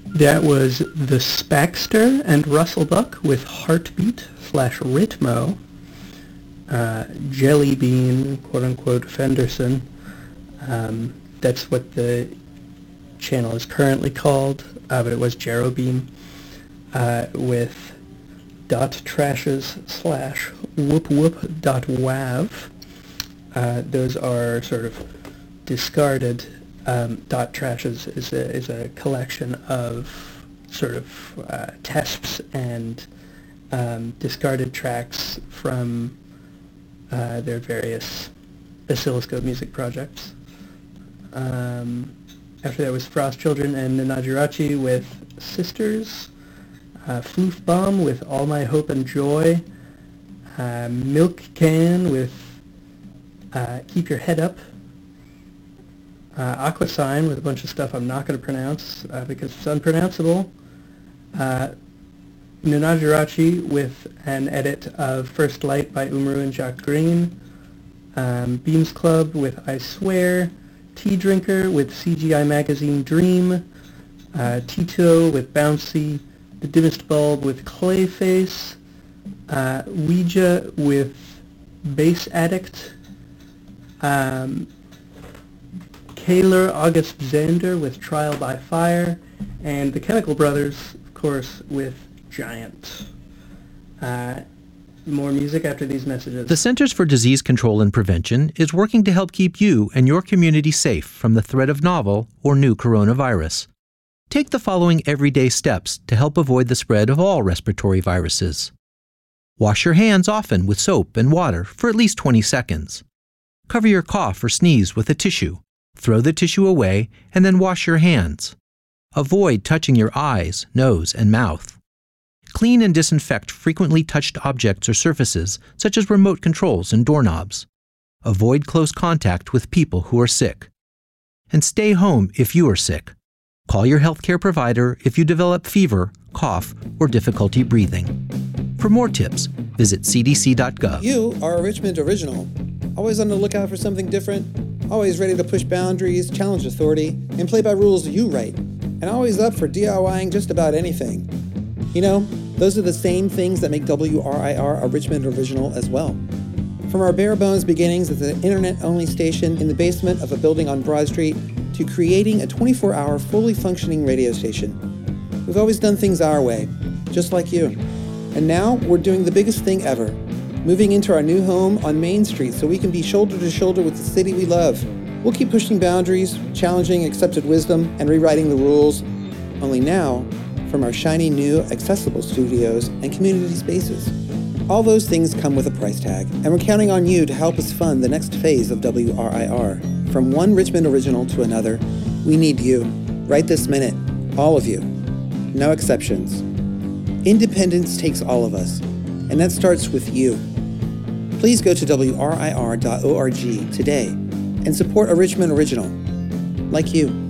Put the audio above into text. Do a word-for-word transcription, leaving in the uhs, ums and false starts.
That was The Spaxter and Russell Buck with Heartbeat slash Ritmo. Uh, Jelly Bean, quote-unquote, Fenderson. Um, that's what the channel is currently called, uh, but it was Jerobeam, uh, with dot trashes slash whoop whoop dot wav. Uh, those are sort of discarded. Um, dot trashes is a, is a collection of sort of uh, tests and um, discarded tracks from uh, their various oscilloscope music projects. Um, after that was Frost Children and Nanajirachi with Sisters, uh, Floof Bomb with All My Hope and Joy, uh, Milk Can with uh, Keep Your Head Up, uh, Aqua Sign with a bunch of stuff I'm not going to pronounce uh, because it's unpronounceable, uh, Nanajirachi with an edit of First Light by Umaru and Jacques Green, um, Beams Club with I Swear, Tea Drinker with C G I Magazine Dream, uh, Tito with Bouncy, The Dimmest Bulb with Clayface, uh, Ouija with Bass Addict, um, Kaler August Zander with Trial by Fire, and the Chemical Brothers, of course, with Giant. Uh, More music after these messages. The Centers for Disease Control and Prevention is working to help keep you and your community safe from the threat of novel or new coronavirus. Take the following everyday steps to help avoid the spread of all respiratory viruses. Wash your hands often with soap and water for at least twenty seconds. Cover your cough or sneeze with a tissue. Throw the tissue away and then wash your hands. Avoid touching your eyes, nose, and mouth. Clean and disinfect frequently touched objects or surfaces, such as remote controls and doorknobs. Avoid close contact with people who are sick. And stay home if you are sick. Call your healthcare provider if you develop fever, cough, or difficulty breathing. For more tips, visit c d c dot gov. You are a Richmond original. Always on the lookout for something different. Always ready to push boundaries, challenge authority, and play by rules you write. And always up for DIYing just about anything. You know, those are the same things that make W R I R a Richmond original as well. From our bare bones beginnings as an internet-only station in the basement of a building on Broad Street to creating a twenty-four hour fully functioning radio station. We've always done things our way, just like you. And now we're doing the biggest thing ever, moving into our new home on Main Street so we can be shoulder to shoulder with the city we love. We'll keep pushing boundaries, challenging accepted wisdom, and rewriting the rules. Only now, from our shiny new accessible studios and community spaces. All those things come with a price tag, and we're counting on you to help us fund the next phase of W R I R. From one Richmond original to another, we need you, right this minute, all of you. No exceptions. Independence takes all of us, and that starts with you. Please go to w r i r dot org today and support a Richmond original, like you.